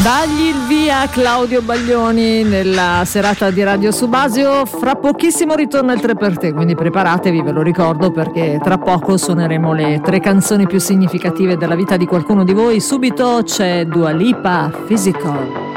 Dagli il via a Claudio Baglioni nella serata di Radio Subasio. Fra pochissimo ritorna il 3 per te, quindi preparatevi, ve lo ricordo, perché tra poco suoneremo le 3 canzoni più significative della vita di qualcuno di voi. Subito c'è Dua Lipa, Physical.